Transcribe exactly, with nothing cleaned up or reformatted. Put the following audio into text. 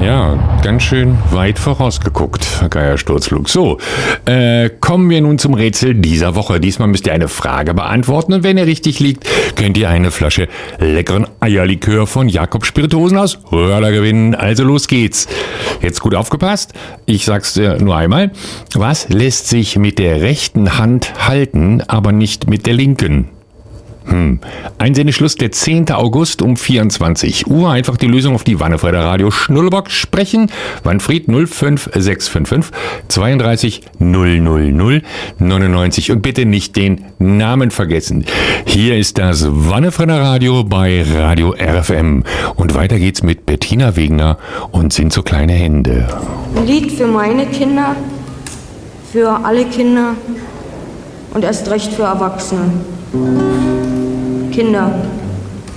Ja, ganz schön weit vorausgeguckt, Herr Geier-Sturzflug. So, äh, kommen wir nun zum Rätsel dieser Woche. Diesmal müsst ihr eine Frage beantworten und wenn ihr richtig liegt, könnt ihr eine Flasche leckeren Eierlikör von Jakob Spirituosen aus Röhrler gewinnen. Also los geht's. Jetzt gut aufgepasst. Ich sag's dir nur einmal. Was lässt sich mit der rechten Hand halten, aber nicht mit der linken? Hm. Einsendeschluss der zehnten August um vierundzwanzig Uhr. Einfach die Lösung auf die Wannefreider Radio Schnullerbox sprechen. Wanfried null fünf sechs fünf fünf zweiunddreißig null null null neunundneunzig. Und bitte nicht den Namen vergessen. Hier ist das Wannefreider Radio bei Radio R F M. Und weiter geht's mit Bettina Wegner und Sind so kleine Hände. Ein Lied für meine Kinder, für alle Kinder und erst recht für Erwachsene. Kinder,